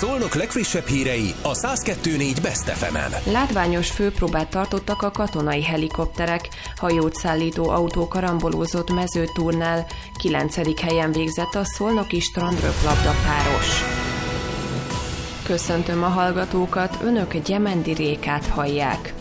Szolnok legfrissebb hírei a 102.4 Best FM-en. Látványos főpróbát tartottak a katonai helikopterek. Hajót szállító autó karambolózott Mezőtúrnál. 9. helyen végzett a szolnoki strandröplabda páros. Köszöntöm a hallgatókat, önök Gyemendi Rékát hallják.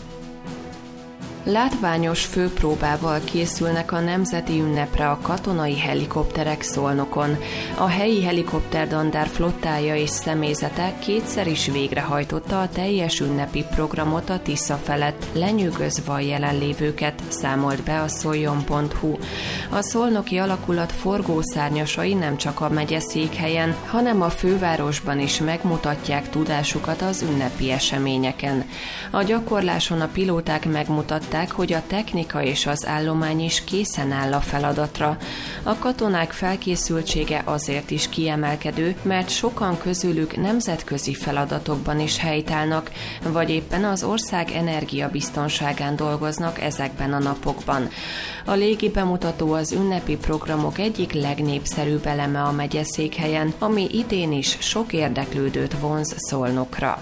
Látványos főpróbával készülnek a nemzeti ünnepre a katonai helikopterek Szolnokon. A helyi helikopterdandár flottája és személyzete kétszer is végrehajtotta a teljes ünnepi programot a Tisza felett, lenyűgözve a jelenlévőket, számolt be a szoljon.hu. A szolnoki alakulat forgószárnyasai nem csak a megyeszékhelyen, hanem a fővárosban is megmutatják tudásukat az ünnepi eseményeken. A gyakorláson a pilóták megmutatták, hogy a technika és az állomány is készen áll a feladatra. A katonák felkészültsége azért is kiemelkedő, mert sokan közülük nemzetközi feladatokban is helytállnak, vagy éppen az ország energiabiztonságán dolgoznak ezekben a napokban. A légi bemutató az ünnepi programok egyik legnépszerűbb eleme a megyeszékhelyen, ami idén is sok érdeklődőt vonz Szolnokra.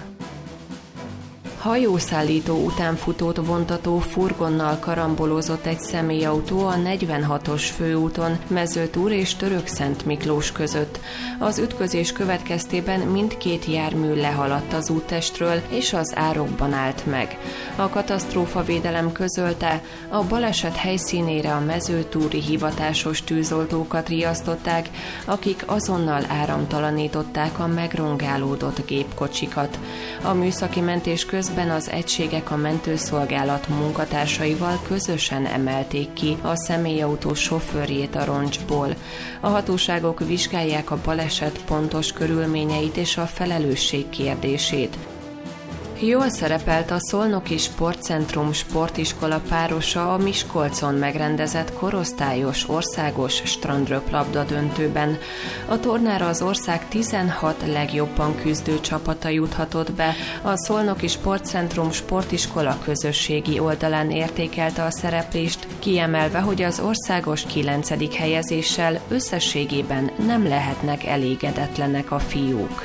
Hajószállító utánfutót vontató furgonnal karambolozott egy személyautó a 46-os főúton Mezőtúr és Törökszent Miklós között. Az ütközés következtében mindkét jármű lehaladt az úttestről és az árokban állt meg. A katasztrófavédelem közölte, a baleset helyszínére a mezőtúri hivatásos tűzoltókat riasztották, akik azonnal áramtalanították a megrongálódott gépkocsikat. A műszaki mentés közben az egységek a mentőszolgálat munkatársaival közösen emelték ki a személyautó sofőrjét a roncsból. A hatóságok vizsgálják a baleset pontos körülményeit és a felelősség kérdését. Jól szerepelt a Szolnoki Sportcentrum sportiskola párosa a Miskolcon megrendezett korosztályos országos strandröplabda döntőben. A tornára az ország 16 legjobban küzdő csapata juthatott be. A Szolnoki Sportcentrum sportiskola közösségi oldalán értékelte a szereplést, kiemelve, hogy az országos 9. helyezéssel összességében nem lehetnek elégedetlenek a fiúk.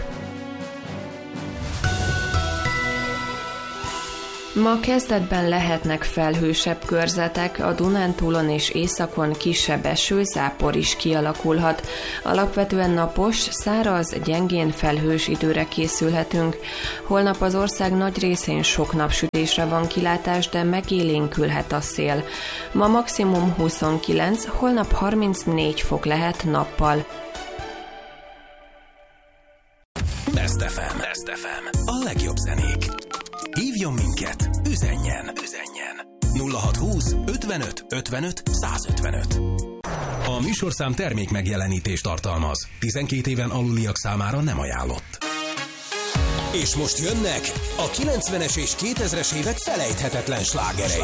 Ma kezdetben lehetnek felhősebb körzetek, a Dunántúlon és északon kisebb eső, zápor is kialakulhat. Alapvetően napos, száraz, gyengén felhős időre készülhetünk. Holnap az ország nagy részén sok napsütésre van kilátás, de megélénkülhet a szél. Ma maximum 29, holnap 34 fok lehet nappal. Best FM. A legjobb zenék. Hívjon minket, üzenjen. 0620 55 55 155. A műsorszám termék megjelenítést tartalmaz. 12 éven aluliak számára nem ajánlott. És most jönnek a 90-es és 2000-es évek felejthetetlen slágerei.